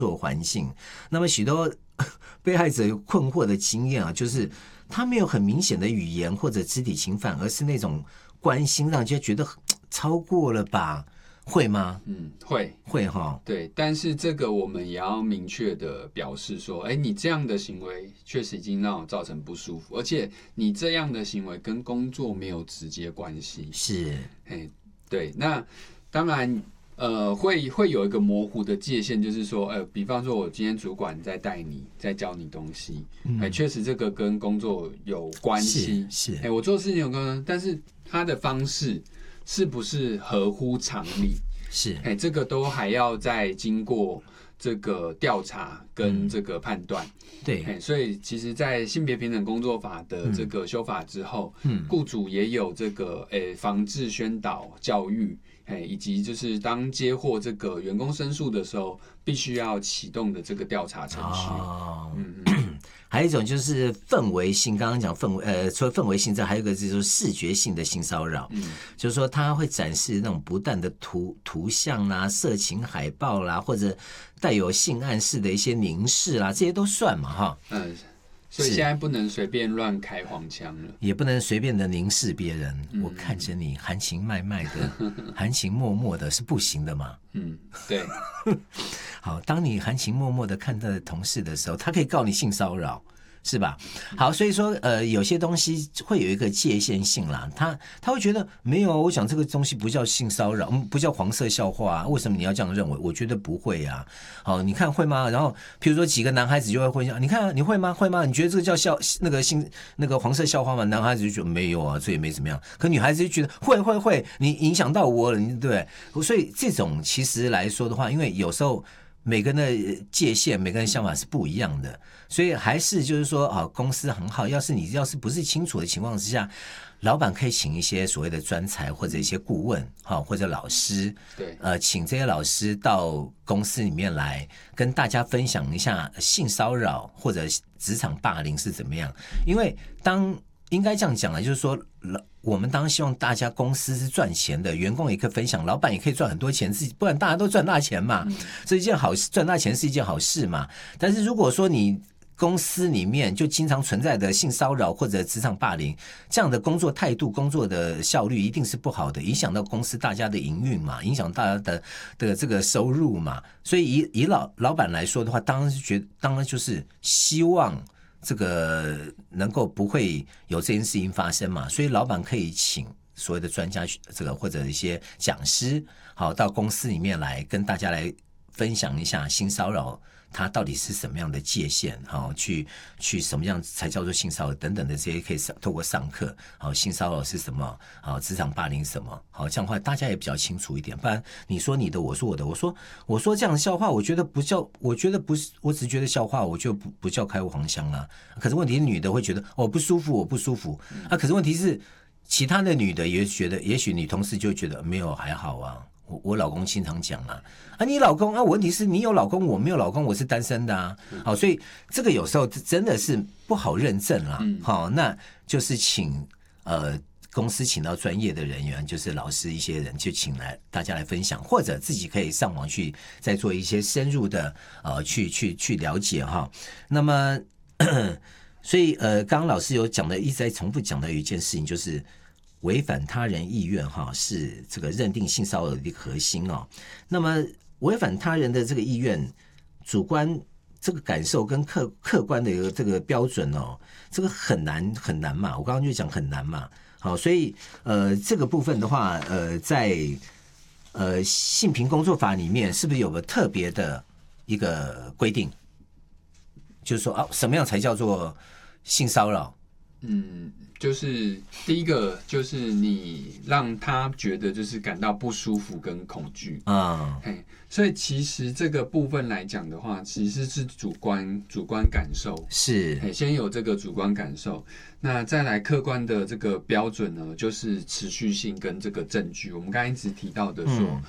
作环境。那么许多被害者有困惑的经验啊，就是他没有很明显的语言或者肢体侵犯，而是那种关心，让人家觉得超过了吧？会吗？ 会哈。 对，但是这个我们也要明确的表示说，你这样的行为确实已经让我造成不舒服，而且你这样的行为跟工作没有直接关系。 是， 对，那当然。会有一个模糊的界限，就是说，比方说，我今天主管在带你，在教你东西，确实这个跟工作有关系， 是， 我做事情有关系，但是他的方式是不是合乎常理？ 是， 这个都还要再经过这个调查跟这个判断。 对， 所以其实，在性别平等工作法的这个修法之后，雇主也有这个防治宣导教育。以及就是当接获这个员工申诉的时候，必须要启动的这个调查程序。 还有一种就是氛围性，刚刚讲氛围，除了氛围性之外，还有一个就是视觉性的性骚扰，就是说他会展示那种不断的图像啦、色情海报啦，或者带有性暗示的一些凝视啦，这些都算嘛，哈。 所以现在不能随便乱开黄腔了， 也不能随便的凝视别人。我看着你含情脉脉的、含情脉脉的，是不行的嘛？ 对。 好，当你含情脉脉的看待同事的时候，他可以告你性骚扰。是吧？好，所以说有些东西会有一个界限性啦。他会觉得没有，我想这个东西不叫性骚扰，不叫黄色笑话啊，为什么你要这样认为？我觉得不会啊。好，你看会吗？然后譬如说几个男孩子就会混淆，你看啊，你会吗？会吗？你觉得这个叫那个黄色笑话吗？男孩子就觉得没有啊，这也没怎么样。可女孩子就觉得会，你影响到我了，对不对？所以这种其实来说的话，因为有时候每个人的界限、每个人的想法是不一样的，所以还是就是说啊，公司很好，要是不是清楚的情况之下，老板可以请一些所谓的专才或者一些顾问，或者老师， 对， 请这些老师到公司里面来跟大家分享一下性骚扰或者职场霸凌是怎么样，因为应该这样讲啊，就是说，我们当然希望大家公司是赚钱的，员工也可以分享，老板也可以赚很多钱，不然大家都赚大钱嘛，是一件好事，赚大钱是一件好事嘛。但是如果说你公司里面就经常存在的性骚扰或者职场霸凌，这样的工作态度、工作的效率一定是不好的，影响到公司大家的营运嘛，影响大家的这个收入嘛。所以以老板来说的话，当然就是希望这个能够不会有这件事情发生嘛，所以老板可以请所谓的专家这个或者一些讲师，好到公司里面来跟大家来分享一下性骚扰它到底是什么样的界限，好去什么样才叫做性骚扰等等的这些可以透过上课，好性骚扰是什么，好职场霸凌什么，好这样的话大家也比较清楚一点，不然你说你的我说我的，我说这样的笑话，我觉得不是，我只觉得笑话，我就不叫开黄腔啊。可是问题是女的会觉得我不舒服啊，可是问题是其他的女的也觉得，也许女同事就会觉得没有还好啊。我老公经常讲啊，你老公啊，问题是你有老公，我没有老公，我是单身的啊。好，所以这个有时候真的是不好认证啦。好，那就是请公司请到专业的人员，就是老师一些人，就请来大家来分享，或者自己可以上网去再做一些深入的去了解哈。那么所以刚刚老师有讲的，一直在重复讲的有一件事情就是。违反他人意愿是这个认定性骚扰的一个核心哦。那么违反他人的这个意愿，主观这个感受跟客观的一个这个标准哦，这个很难嘛。我刚刚就讲很难嘛。好，所以这个部分的话，在性平工作法里面是不是有个特别的一个规定？就是说什么样才叫做性骚扰？ 就是第一个就是你让他觉得就是感到不舒服跟恐惧所以其实这个部分来讲的话，其实是主观感受， 是先有这个主观感受，那再来客观的这个标准呢，就是持续性跟这个证据。我们刚才一直提到的说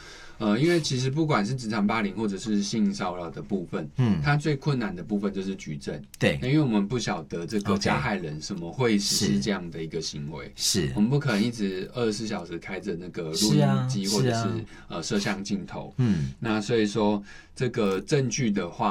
因为其实不管是职场霸凌或者是性骚扰的部分，它最困难的部分就是举证。 对， 因为我们不晓得这个加害人什么会实施这样的一个行为， 是我们不可能一直24小时开着那个录音机或者是摄像镜头。那所以说这个证据的话。